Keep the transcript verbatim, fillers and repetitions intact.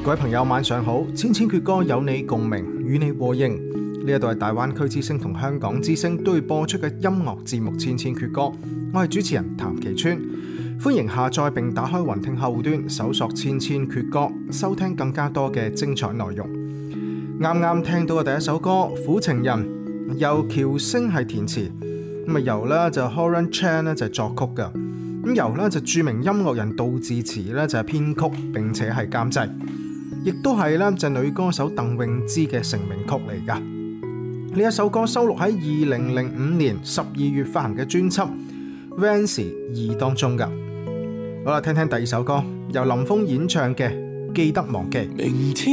各位朋友晚上好，千千闕歌有你共鳴，與你和應。呢一度係大灣區之聲同香港之聲都會播出嘅音樂節目《千千闕歌》，我係主持人譚其川，歡迎下載並打開雲聽客戶端，搜索《千千闕歌》，收聽更加多嘅精彩內容。啱啱聽到嘅第一首歌《苦情人》，由喬星係填詞，咁啊由咧就 Horan Chan 咧就係作曲嘅，咁由咧就著名音樂人杜自持咧就係編曲並且係監製，亦都係咧就女歌手鄧詠芝嘅成名曲嚟噶。呢一首歌收錄喺二零零五年十二月發行嘅專輯《Vans 二》當中噶。好啦，聽聽第二首歌，由林峰演唱嘅《記得忘記》。 明天